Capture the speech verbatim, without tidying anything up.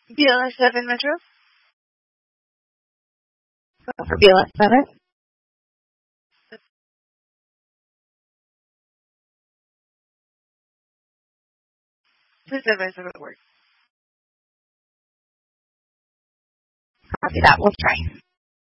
B L S seven Metro. For B L S seven. Please advise of the work. Copy that. We'll try.